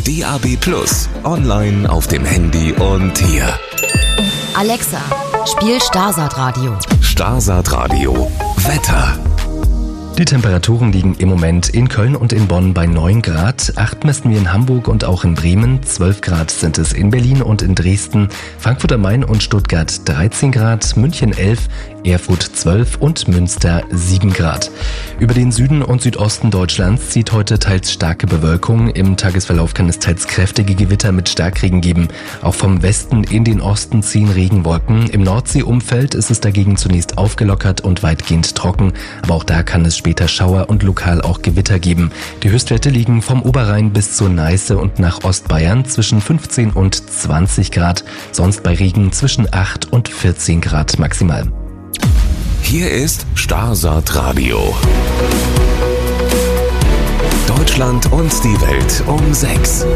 DAB+, online auf dem Handy und hier. Alexa, spiel Starsat Radio. Starsat Radio. Wetter. Die Temperaturen liegen im Moment in Köln und in Bonn bei 9 Grad, 8 messen wir in Hamburg und auch in Bremen, 12 Grad sind es in Berlin und in Dresden, Frankfurt am Main und Stuttgart 13 Grad, München 11, Erfurt 12 und Münster 7 Grad. Über den Süden und Südosten Deutschlands zieht heute teils starke Bewölkung. Im Tagesverlauf kann es teils kräftige Gewitter mit Starkregen geben. Auch vom Westen in den Osten ziehen Regenwolken. Im Nordseeumfeld ist es dagegen zunächst aufgelockert und weitgehend trocken. Aber auch da kann es später Schauer und lokal auch Gewitter geben. Die Höchstwerte liegen vom Oberrhein bis zur Neiße und nach Ostbayern zwischen 15 und 20 Grad. Sonst bei Regen zwischen 8 und 14 Grad maximal. Hier ist Starsat Radio. Deutschland und die Welt um 6.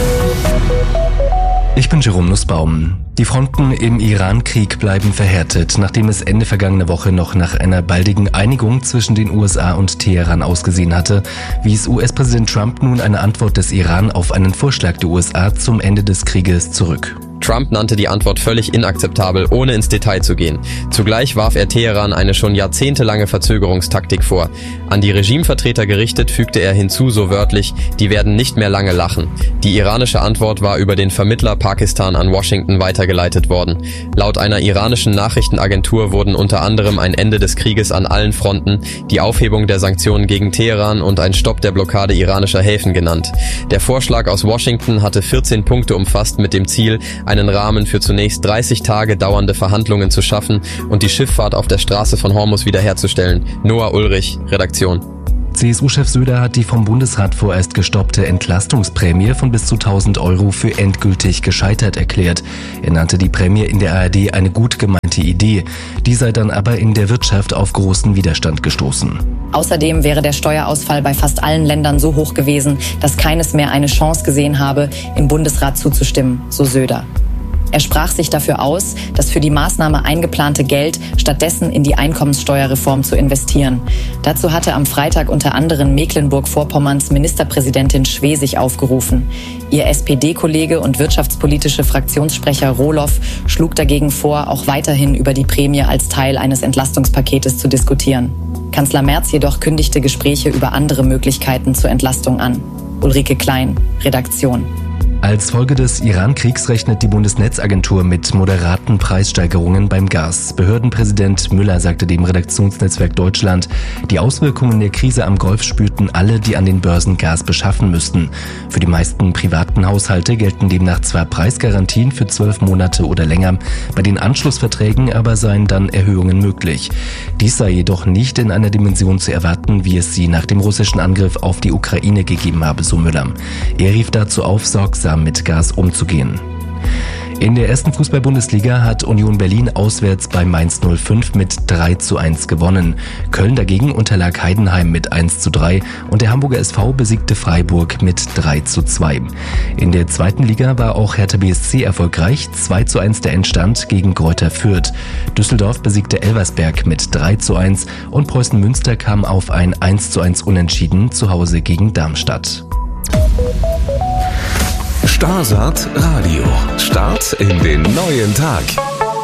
Ich bin Jerome Nussbaum. Die Fronten im Iran-Krieg bleiben verhärtet, nachdem es Ende vergangene Woche noch nach einer baldigen Einigung zwischen den USA und Teheran ausgesehen hatte, wies US-Präsident Trump nun eine Antwort des Iran auf einen Vorschlag der USA zum Ende des Krieges zurück. Trump nannte die Antwort völlig inakzeptabel, ohne ins Detail zu gehen. Zugleich warf er Teheran eine schon jahrzehntelange Verzögerungstaktik vor. An die Regimevertreter gerichtet fügte er hinzu so wörtlich, die werden nicht mehr lange lachen. Die iranische Antwort war über den Vermittler Pakistan an Washington weitergeleitet worden. Laut einer iranischen Nachrichtenagentur wurden unter anderem ein Ende des Krieges an allen Fronten, die Aufhebung der Sanktionen gegen Teheran und ein Stopp der Blockade iranischer Häfen genannt. Der Vorschlag aus Washington hatte 14 Punkte umfasst mit dem Ziel, einen Rahmen für zunächst 30 Tage dauernde Verhandlungen zu schaffen und die Schifffahrt auf der Straße von Hormuz wiederherzustellen. Noah Ulrich, Redaktion. CSU-Chef Söder hat die vom Bundesrat vorerst gestoppte Entlastungsprämie von bis zu 1.000 Euro für endgültig gescheitert erklärt. Er nannte die Prämie in der ARD eine gut gemeinte Idee. Die sei dann aber in der Wirtschaft auf großen Widerstand gestoßen. Außerdem wäre der Steuerausfall bei fast allen Ländern so hoch gewesen, dass keines mehr eine Chance gesehen habe, im Bundesrat zuzustimmen, so Söder. Er sprach sich dafür aus, das für die Maßnahme eingeplante Geld stattdessen in die Einkommenssteuerreform zu investieren. Dazu hatte am Freitag unter anderem Mecklenburg-Vorpommerns Ministerpräsidentin Schwesig aufgerufen. Ihr SPD-Kollege und wirtschaftspolitische Fraktionssprecher Rohloff schlug dagegen vor, auch weiterhin über die Prämie als Teil eines Entlastungspaketes zu diskutieren. Kanzler Merz jedoch kündigte Gespräche über andere Möglichkeiten zur Entlastung an. Ulrike Klein, Redaktion. Als Folge des Iran-Kriegs rechnet die Bundesnetzagentur mit moderaten Preissteigerungen beim Gas. Behördenpräsident Müller sagte dem Redaktionsnetzwerk Deutschland, die Auswirkungen der Krise am Golf spürten alle, die an den Börsen Gas beschaffen müssten. Für die meisten privaten Haushalte gelten demnach zwar Preisgarantien für 12 Monate oder länger, bei den Anschlussverträgen aber seien dann Erhöhungen möglich. Dies sei jedoch nicht in einer Dimension zu erwarten, wie es sie nach dem russischen Angriff auf die Ukraine gegeben habe, so Müller. Er rief dazu auf, sorgsam mit Gas umzugehen. In der ersten Fußball-Bundesliga hat Union Berlin auswärts bei Mainz 05 mit 3:1 gewonnen. Köln dagegen unterlag Heidenheim mit 1:3 und der Hamburger SV besiegte Freiburg mit 3:2. In der zweiten Liga war auch Hertha BSC erfolgreich, 2:1 der Endstand gegen Greuther Fürth. Düsseldorf besiegte Elversberg mit 3:1 und Preußen Münster kam auf ein 1:1 Unentschieden zu Hause gegen Darmstadt. Starsat Radio. Start in den neuen Tag.